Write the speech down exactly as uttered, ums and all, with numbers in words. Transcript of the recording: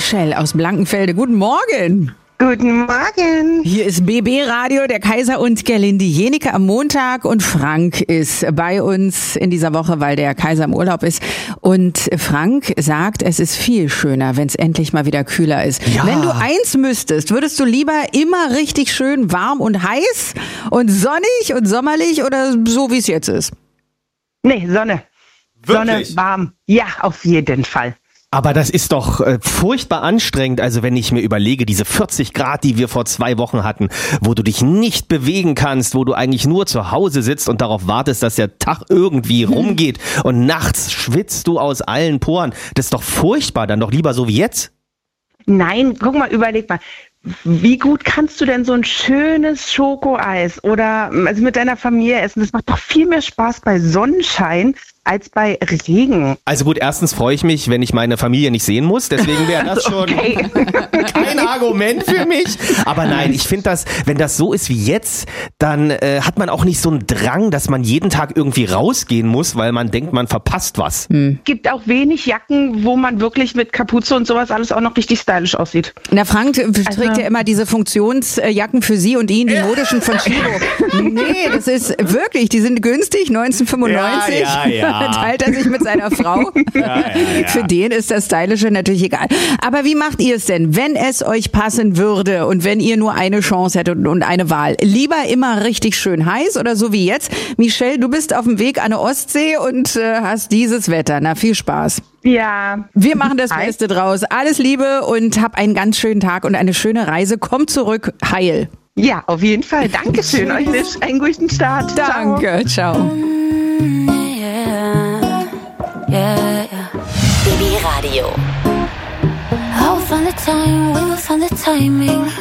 Michelle aus Blankenfelde. Guten Morgen. Guten Morgen. Hier ist B B Radio, der Kaiser und Gerlinde Jenike am Montag und Frank ist bei uns in dieser Woche, weil der Kaiser im Urlaub ist. Und Frank sagt, es ist viel schöner, wenn es endlich mal wieder kühler ist. Ja. Wenn du eins müsstest, würdest du lieber immer richtig schön warm und heiß und sonnig und sommerlich oder so, wie es jetzt ist? Nee, Sonne. Wirklich? Sonne, warm. Ja, auf jeden Fall. Aber das ist doch äh, furchtbar anstrengend, also wenn ich mir überlege, diese vierzig Grad, die wir vor zwei Wochen hatten, wo du dich nicht bewegen kannst, wo du eigentlich nur zu Hause sitzt und darauf wartest, dass der Tag irgendwie rumgeht und nachts schwitzt du aus allen Poren. Das ist doch furchtbar, dann doch lieber so wie jetzt. Nein, guck mal, überleg mal. Wie gut kannst du denn so ein schönes Schokoeis oder also mit deiner Familie essen? Das macht doch viel mehr Spaß bei Sonnenschein als bei Regen. Also gut, erstens freue ich mich, wenn ich meine Familie nicht sehen muss, deswegen wäre das schon Okay. kein Argument für mich. Aber nein, ich finde das, wenn das so ist wie jetzt, dann äh, hat man auch nicht so einen Drang, dass man jeden Tag irgendwie rausgehen muss, weil man denkt, man verpasst was. Es gibt auch wenig Jacken, wo man wirklich mit Kapuze und sowas alles auch noch richtig stylisch aussieht. Na, Frank trägt ja immer diese Funktionsjacken für sie und ihn, die modischen von Chibo. Nee, das ist wirklich, die sind günstig, neunzehnhundertfünfundneunzig. Ja, ja, ja. Teilt er sich mit seiner Frau. Ja, ja, ja. Für den ist das Stylische natürlich egal. Aber wie macht ihr es denn, wenn es euch passen würde und wenn ihr nur eine Chance hättet und eine Wahl? Lieber immer richtig schön heiß oder so wie jetzt? Michelle, du bist auf dem Weg an der Ostsee und äh, hast dieses Wetter. Na, viel Spaß. Ja. Wir machen das Hi. Beste draus. Alles Liebe und hab einen ganz schönen Tag und eine schöne Reise. Komm zurück, heil. Ja, auf jeden Fall. Dankeschön euch. Einen guten Start. Ciao. Danke, ciao. Yeah, yeah. B B Radio. I'll find the time, we'll find the timing.